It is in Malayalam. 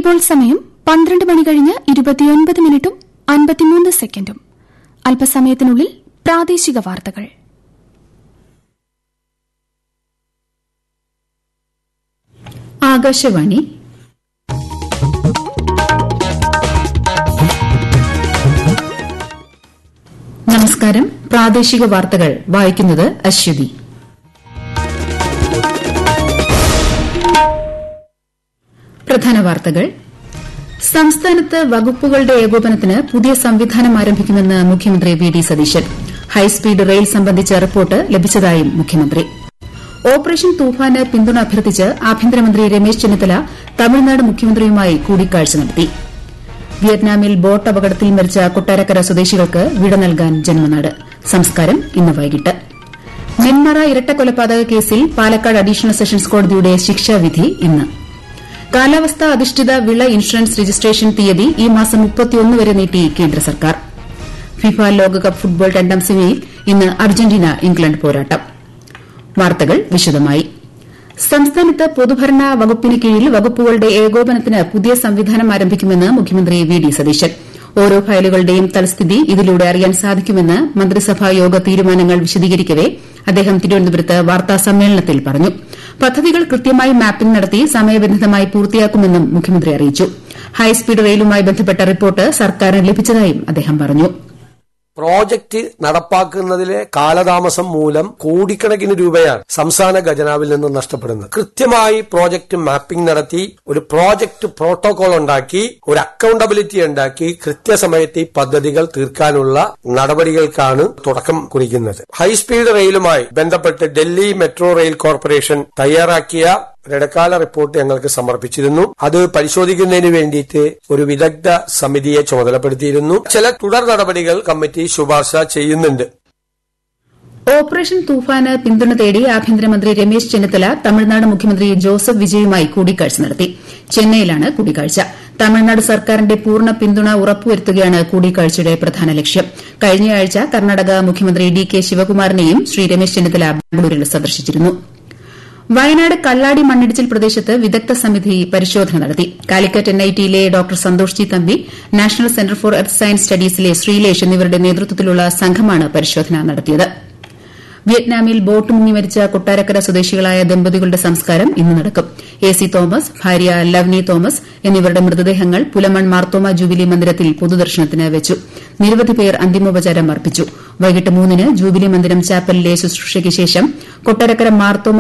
ഇപ്പോൾ സമയം 12 മണി കഴിഞ്ഞ് 29 മിനിറ്റും 53 സെക്കൻഡും. അല്പസമയത്തിനുള്ളിൽ പ്രാദേശിക വാർത്തകൾ. ആകാശവാണി. നമസ്കാരം. പ്രാദേശിക വാർത്തകൾ വായിക്കുന്നത് അശ്വതി. പ്രധാന വാർത്തകൾ. സംസ്ഥാനത്ത് വകുപ്പുകളുടെ ഏകോപനത്തിന് പുതിയ സംവിധാനം ആരംഭിക്കുമെന്ന് മുഖ്യമന്ത്രി V D Satheesan. High speed rail സംബന്ധിച്ച റിപ്പോർട്ട് ലഭിച്ചതായും മുഖ്യമന്ത്രി. ഓപ്പറേഷൻ തൂഫാന് പിന്തുണ അഭ്യർത്ഥിച്ച് ആഭ്യന്തരമന്ത്രി രമേശ് ചെന്നിത്തല തമിഴ്നാട് മുഖ്യമന്ത്രിയുമായി കൂടിക്കാഴ്ച നടത്തി. വിയറ്റ്നാമിൽ ബോട്ട് അപകടത്തിൽ മരിച്ച കൊട്ടാരക്കര സ്വദേശികൾക്ക് വിട നൽകാൻ ജന്മനാട്. സംസ്കാരം ഇന്ന് വൈകിട്ട്. നെന്മറ ഇരട്ടക്കൊലപാതക കേസിൽ പാലക്കാട് അഡീഷണൽ സെഷൻസ് കോടതിയുടെ ശിക്ഷാവിധി ഇന്ന്. കാലാവസ്ഥാ അധിഷ്ഠിത വിള ഇൻഷുറൻസ് രജിസ്ട്രേഷൻ തീയതി ഈ മാസം 31 വരെ നീട്ടി കേന്ദ്ര സർക്കാർ. ഫിഫ ലോകകപ്പ് ഫുട്ബോൾ രണ്ടാം സെമിയിൽ ഇന്ന് അർജന്റീന ഇംഗ്ലണ്ട് പോരാട്ടം. വാർത്തകൾ വിശദമായി. സംസ്ഥാനത്ത് പൊതുഭരണ വകുപ്പിന് കീഴിൽ വകുപ്പുകളുടെ ഏകോപനത്തിന് പുതിയ സംവിധാനം ആരംഭിക്കുമെന്ന് മുഖ്യമന്ത്രി വി ഡി സതീശൻ. ഓരോ ഫയലുകളുടെയും തൽസ്ഥിതി ഇതിലൂടെ അറിയാൻ സാധിക്കുമെന്ന് മന്ത്രിസഭാ യോഗ തീരുമാനങ്ങൾ വിശദീകരിക്കവെ അദ്ദേഹം തിരുവനന്തപുരത്ത് വാർത്താസമ്മേളനത്തിൽ പറഞ്ഞു. പദ്ധതികൾ കൃത്യമായി മാപ്പിംഗ് നടത്തി സമയബന്ധിതമായി പൂർത്തിയാക്കുമെന്നും മുഖ്യമന്ത്രി അറിയിച്ചു. ഹൈസ്പീഡ് റെയിലുമായി ബന്ധപ്പെട്ട റിപ്പോർട്ട് സർക്കാരിന് ലഭിച്ചതായും അദ്ദേഹം പറഞ്ഞു. പ്രോജക്ട് നടപ്പാക്കുന്നതിലെ കാലതാമസം മൂലം കോടിക്കണക്കിന് രൂപയാണ് സംസ്ഥാന ഖജനാവിൽ നിന്ന് നഷ്ടപ്പെടുന്നത്. കൃത്യമായി പ്രോജക്ട് മാപ്പിംഗ് നടത്തി ഒരു പ്രോജക്ട് പ്രോട്ടോകോൾ ഉണ്ടാക്കി ഒരു അക്കൌണ്ടബിലിറ്റി ഉണ്ടാക്കി കൃത്യസമയത്ത് ഈ പദ്ധതികൾ തീർക്കാനുള്ള നടപടികൾക്കാണ് തുടക്കം കുറിക്കുന്നത്. ഹൈസ്പീഡ് റെയിലുമായി ബന്ധപ്പെട്ട് ഡൽഹി മെട്രോ റെയിൽ കോർപ്പറേഷൻ തയ്യാറാക്കിയ ഇടക്കാല റിപ്പോർട്ട് ഞങ്ങൾക്ക് സമർപ്പിച്ചിരുന്നു. അത് പരിശോധിക്കുന്നതിന് വേണ്ടിയിട്ട് ഒരു വിദഗ്ധ സമിതിയെ ചുമതലപ്പെടുത്തിയിരുന്നു. ചില തുടർ നടപടികൾ കമ്മിറ്റി ശുപാർശ ചെയ്യുന്നുണ്ട്. ഓപ്പറേഷൻ തൂഫാന് പിന്തുണ തേടി ആഭ്യന്തരമന്ത്രി രമേശ് ചെന്നിത്തല തമിഴ്നാട് മുഖ്യമന്ത്രി ജോസഫ് വിജയുമായി കൂടിക്കാഴ്ച നടത്തി. ചെന്നൈയിലാണ് കൂടിക്കാഴ്ച. തമിഴ്നാട് സർക്കാരിന്റെ പൂർണ്ണ പിന്തുണ ഉറപ്പുവരുത്തുകയാണ് കൂടിക്കാഴ്ചയുടെ പ്രധാന ലക്ഷ്യം. കഴിഞ്ഞയാഴ്ച കർണാടക മുഖ്യമന്ത്രി ഡി കെ ശിവകുമാറിനെയും ശ്രീ രമേശ് ചെന്നിത്തല ബാംഗ്ലൂരിൽ സന്ദർശിച്ചിരുന്നു. വയനാട് കള്ളാടി മണ്ണിടിച്ചിൽ പ്രദേശത്ത് വിദഗ്ധ സമിതി പരിശോധന നടത്തി. Calicut NITയിലെ doctor Santhosh G Thampi, national centre for earth science സ്റ്റഡീസിലെ Sreelesh എന്നിവരുടെ നേതൃത്വത്തിലുള്ള സംഘമാണ് പരിശോധന നടത്തിയത്. വിയറ്റ്നാമിൽ ബോട്ട് മുങ്ങി മരിച്ച കൊട്ടാരക്കര സ്വദേശികളായ ദമ്പതികളുടെ സംസ്കാരം ഇന്ന് നടക്കും. AC തോമസ്, ഭാര്യ ലവ്നി തോമസ് എന്നിവരുടെ മൃതദേഹങ്ങൾ പുലമൺ മാർത്തോമ ജൂബിലി മന്ദിരത്തിൽ പൊതുദർശനത്തിന് വെച്ചു. നിരവധി പേർ അന്തിമോപചാരം അർപ്പിച്ചു. വൈകിട്ട് 3-ന് ജൂബിലി മന്ദിരം ചാപ്പലിലെ ശുശ്രൂഷയ്ക്ക് ശേഷം കൊട്ടാരക്കര മാർത്തോമ